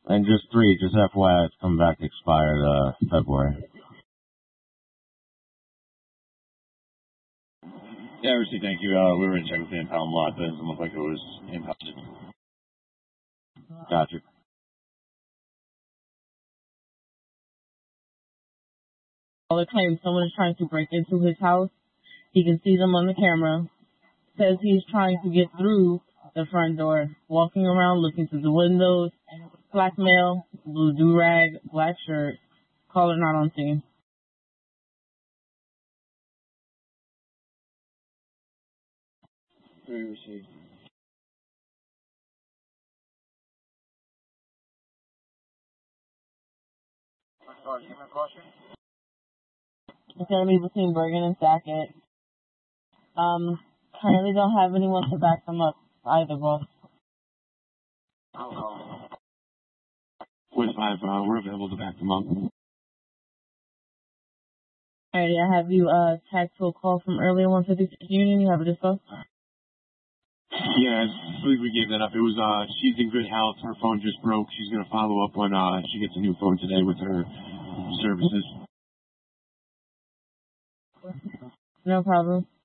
And just 3, just FYI, it's coming back expired, February. Yeah, Rusty, thank you. We were in check with the impound lot, but it doesn't look like it was impounded. Gotcha. Caller claims someone is trying to break into his house. He can see them on the camera. Says he's trying to get through the front door, walking around looking through the windows. Black male, blue do-rag, black shirt. Caller not on scene. Three received. It's going to be between Bergen and Sackett. Currently don't have anyone to back them up either, boss. With 5, we're available to back them up. Alrighty, I have you tagged to a call from earlier 156 Union. You have a dispo? Yeah, I believe we gave that up. It was, she's in good health. Her phone just broke. She's going to follow up when she gets a new phone today with her services. No problem.